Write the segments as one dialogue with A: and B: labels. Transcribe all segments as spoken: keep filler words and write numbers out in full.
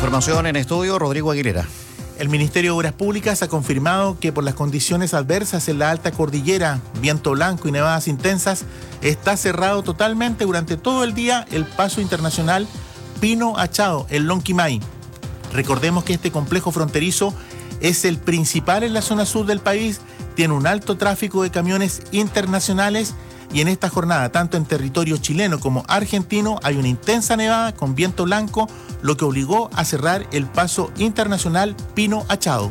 A: información en estudio, Rodrigo Aguilera.
B: El Ministerio de Obras Públicas ha confirmado que por las condiciones adversas en la alta cordillera, viento blanco y nevadas intensas, está cerrado totalmente durante todo el día el paso internacional Pino Achado, el Lonquimay. Recordemos que este complejo fronterizo es el principal en la zona sur del país, tiene un alto tráfico de camiones internacionales y en esta jornada, tanto en territorio chileno como argentino, hay una intensa nevada con viento blanco, lo que obligó a cerrar el paso internacional Pino Achado.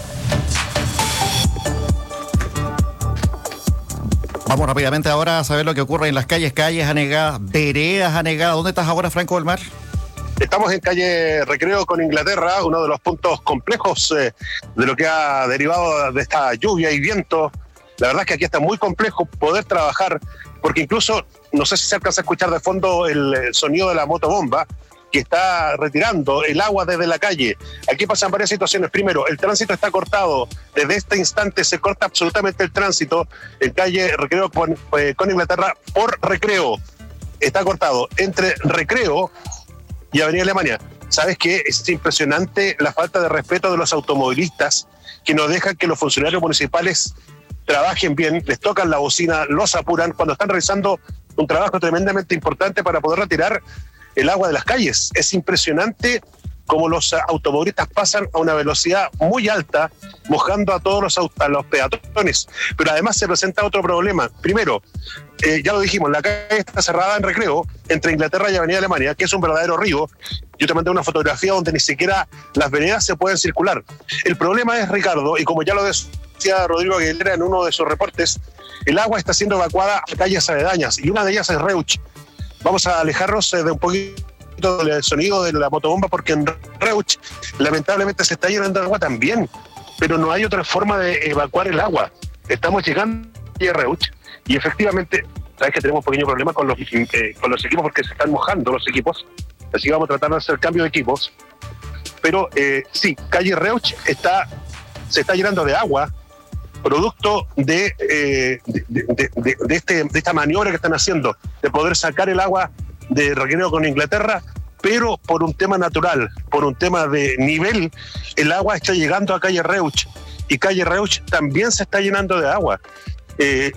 A: Vamos rápidamente ahora a saber lo que ocurre en las calles, calles anegadas, veredas anegadas. ¿Dónde estás ahora, Franco del Mar?
C: Estamos en calle Recreo con Inglaterra, uno de los puntos complejos eh, de lo que ha derivado de esta lluvia y viento. La verdad es que aquí está muy complejo poder trabajar, porque incluso, no sé si se alcanza a escuchar de fondo el, el sonido de la motobomba que está retirando el agua desde la calle. Aquí pasan varias situaciones. Primero, el tránsito está cortado. Desde este instante se corta absolutamente el tránsito en calle Recreo con, eh, con Inglaterra por Recreo. Está cortado entre Recreo y Avenida Alemania. ¿Sabes qué? Es impresionante la falta de respeto de los automovilistas que no dejan que los funcionarios municipales trabajen bien, les tocan la bocina, los apuran cuando están realizando un trabajo tremendamente importante para poder retirar el agua de las calles. Es impresionante cómo los automovilistas pasan a una velocidad muy alta, mojando a todos los, a los peatones. Pero además se presenta otro problema. Primero, eh, ya lo dijimos, la calle está cerrada en Recreo, entre Inglaterra y Avenida Alemania, que es un verdadero río. Yo te mandé una fotografía donde ni siquiera las veredas se pueden circular. El problema es, Ricardo, y como ya lo decía Rodrigo Aguilera en uno de sus reportes, el agua está siendo evacuada a calles aledañas, y una de ellas es Reuch. Vamos a alejarnos de un poquito del sonido de la motobomba, porque en Reuch lamentablemente se está llenando de agua también, pero no hay otra forma de evacuar el agua. Estamos llegando a Reuch y efectivamente, sabes que tenemos un pequeño problema con los, eh, con los equipos, porque se están mojando los equipos, así que vamos a tratar de hacer cambio de equipos. Pero eh, sí, calle Reuch está, se está llenando de agua, producto de, eh, de, de, de, de, este, de esta maniobra que están haciendo, de poder sacar el agua de Recreo con Inglaterra, pero por un tema natural, por un tema de nivel, el agua está llegando a calle Reuch, y calle Reuch también se está llenando de agua. Eh,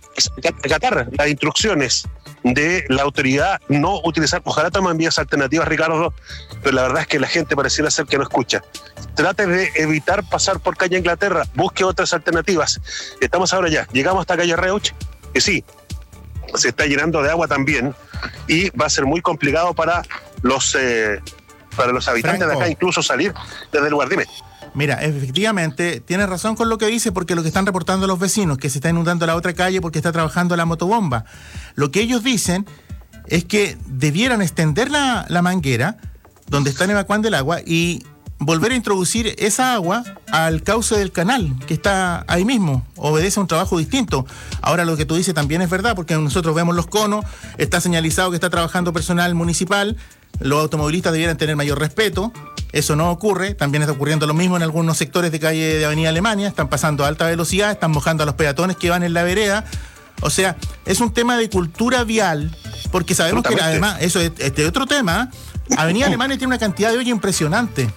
C: acatar las instrucciones de la autoridad, no utilizar, ojalá tomen vías alternativas, Ricardo, pero la verdad es que la gente pareciera ser que no escucha. Trate de evitar pasar por calle Inglaterra, busque otras alternativas. Estamos ahora ya, llegamos hasta calle Reuch, que sí, se está llenando de agua también, y va a ser muy complicado para los eh, para los habitantes Franco, de acá incluso salir desde el lugar. Dime.
B: Mira, efectivamente, tienes razón con lo que dice, porque lo que están reportando los vecinos, que se está inundando la otra calle porque está trabajando la motobomba. Lo que ellos dicen es que debieran extender la, la manguera donde están evacuando el agua y volver a introducir esa agua al cauce del canal, que está ahí mismo. Obedece a un trabajo distinto. Ahora, lo que tú dices también es verdad, porque nosotros vemos los conos, está señalizado que está trabajando personal municipal, los automovilistas debieran tener mayor respeto. Eso no ocurre, también está ocurriendo lo mismo en algunos sectores de calle de Avenida Alemania, están pasando a alta velocidad, están mojando a los peatones que van en la vereda. O sea, es un tema de cultura vial, porque sabemos que además, eso es este otro tema, Avenida Alemania tiene una cantidad de hoy impresionante.